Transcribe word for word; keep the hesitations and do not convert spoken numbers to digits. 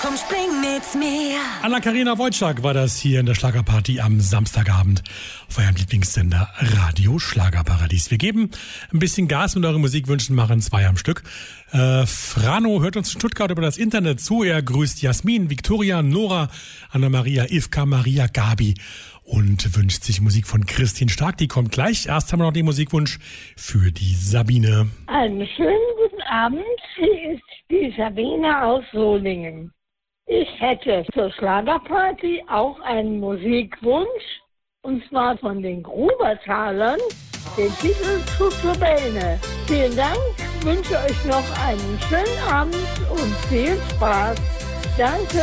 Komm, spring mit mir. Anna-Karina Wojcik war das hier in der Schlagerparty am Samstagabend auf eurem Lieblingssender Radio Schlagerparadies. Wir geben ein bisschen Gas mit euren Musikwünschen, machen zwei am Stück. Äh, Frano hört uns in Stuttgart über das Internet zu. Er grüßt Jasmin, Viktoria, Nora, Anna-Maria, Ivka, Maria, Gabi und wünscht sich Musik von Christine Stark. Die kommt gleich. Erst haben wir noch den Musikwunsch für die Sabine. Einen schönen guten Abend. Hier ist die Sabine aus Solingen. Ich hätte zur Schlagerparty auch einen Musikwunsch, und zwar von den Grubertalern, den Titel Tutlebene. Vielen Dank, wünsche euch noch einen schönen Abend und viel Spaß. Danke.